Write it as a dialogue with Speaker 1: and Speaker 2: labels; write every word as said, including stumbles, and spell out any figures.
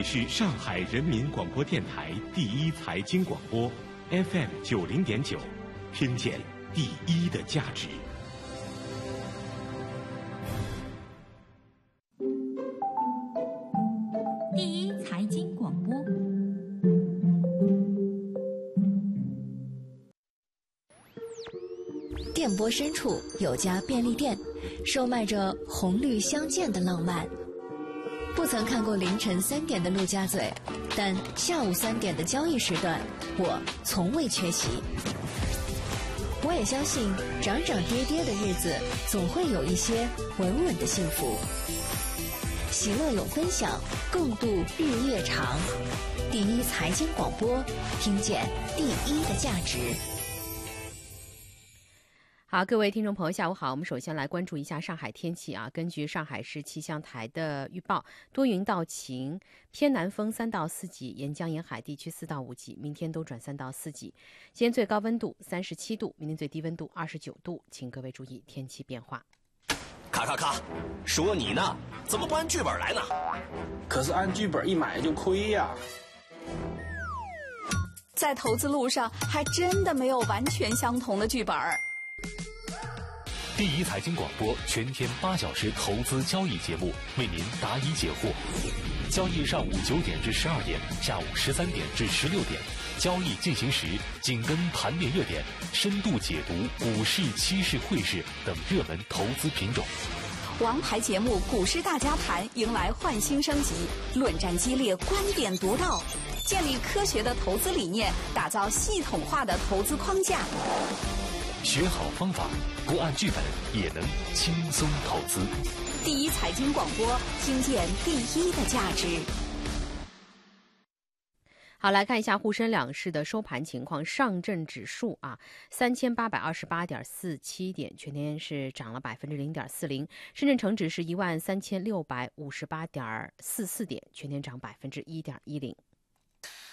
Speaker 1: 是上海人民广播电台第一财经广播 F M 九零点九，听见第一的价值。
Speaker 2: 第一财经广播。
Speaker 3: 电波深处有家便利店，售卖着红绿相间的浪漫。不曾看过凌晨三点的陆家嘴，但下午三点的交易时段，我从未缺席。我也相信，涨涨跌跌的日子，总会有一些稳稳的幸福。喜乐有分享，共度日夜长。第一财经广播，听见第一的价值。
Speaker 4: 好，各位听众朋友，下午好。我们首先来关注一下上海天气啊。根据上海市气象台的预报，多云到晴，偏南风三到四级，沿江沿海地区四到五级，明天都转三到四级。今天最高温度三十七度，明天最低温度二十九度，请各位注意天气变化。
Speaker 5: 咔咔咔，说你呢，怎么不按剧本来呢？
Speaker 6: 可是按剧本一买就亏呀。
Speaker 7: 在投资路上，还真的没有完全相同的剧本。
Speaker 8: 第一财经广播全天八小时投资交易节目，为您答疑解惑。交易上午九点至十二点，下午十三点至十六点。交易进行时，紧跟盘面热点，深度解读股市、期市、汇市等热门投资品种。
Speaker 7: 王牌节目《股市大家谈》迎来焕新升级，论战激烈，观点独到，建立科学的投资理念，打造系统化的投资框架。
Speaker 8: 学好方法，不按剧本也能轻松投资。
Speaker 7: 第一财经广播，听见第一的价值。
Speaker 4: 好，来看一下沪深两市的收盘情况。上证指数啊，三千八百二十八点四七点，全天是涨了百分之零点四零。深圳成指是一万三千六百五十八点四四点，全天涨百分之一点一零。